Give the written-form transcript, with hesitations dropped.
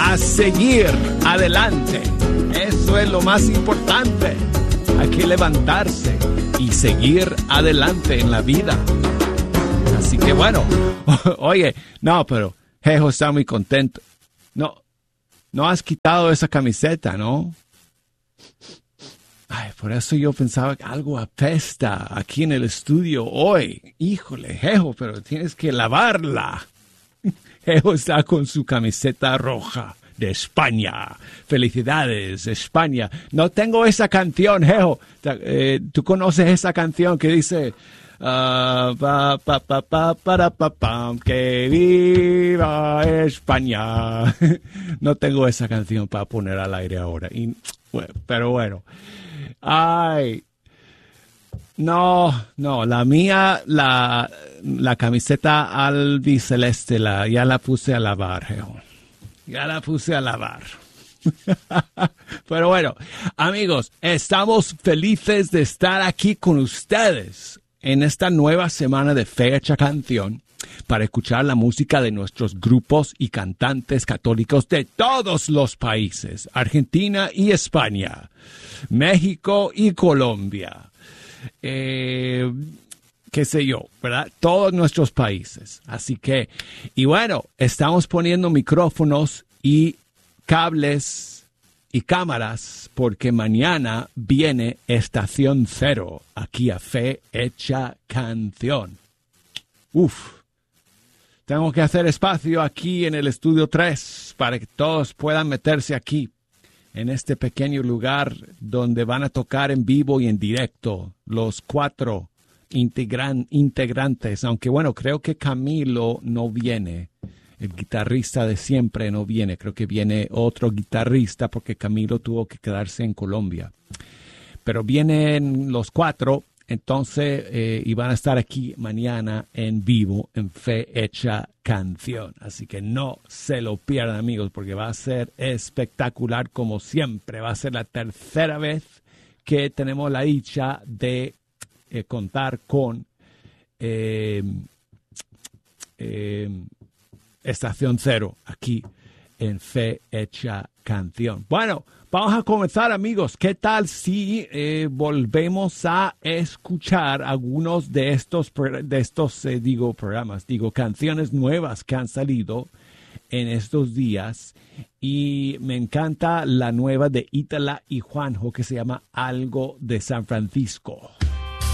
a seguir adelante. Eso es lo más importante. Hay que levantarse y seguir adelante en la vida. Así que bueno, oye, no, pero Jejo está muy contento. No has quitado esa camiseta, ¿no? Ay, por eso yo pensaba que algo apesta aquí en el estudio hoy. Híjole, Jejo, pero tienes que lavarla. Jejo está con su camiseta roja de España. Felicidades, España. No tengo esa canción, Jejo. ¿Tú conoces esa canción que dice... que viva España? No tengo esa canción para poner al aire ahora. Pero bueno. Ay. No, la mía, la camiseta albiceleste, ya la puse a lavar, Jejo. Ya la puse a lavar. Pero bueno, amigos, estamos felices de estar aquí con ustedes en esta nueva semana de Fecha Canción para escuchar la música de nuestros grupos y cantantes católicos de todos los países, Argentina y España, México y Colombia, qué sé yo, ¿verdad? Todos nuestros países. Así que, y bueno, estamos poniendo micrófonos y cables y cámaras porque mañana viene Estación Cero aquí a Fecha Canción. Tengo que hacer espacio aquí en el estudio 3 para que todos puedan meterse aquí en este pequeño lugar donde van a tocar en vivo y en directo los 4 integrantes, aunque bueno, creo que Camilo no viene. El guitarrista de siempre no viene. Creo que viene otro guitarrista porque Camilo tuvo que quedarse en Colombia. Pero vienen los 4, entonces, y van a estar aquí mañana en vivo en Fecha Canción. Así que no se lo pierdan, amigos, porque va a ser espectacular como siempre. Va a ser la tercera vez que tenemos la dicha de contar con... Estación Cero, aquí en Fecha Canción. Bueno, vamos a comenzar, amigos. ¿Qué tal si volvemos a escuchar algunos de estos programas, canciones nuevas que han salido en estos días? Y me encanta la nueva de Ítala y Juanjo que se llama Algo de San Francisco.